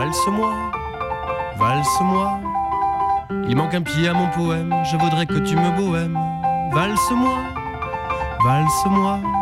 valse-moi, valse-moi. Il manque un pied à mon poème, je voudrais que tu me bohèmes. Valse-moi, valse-moi.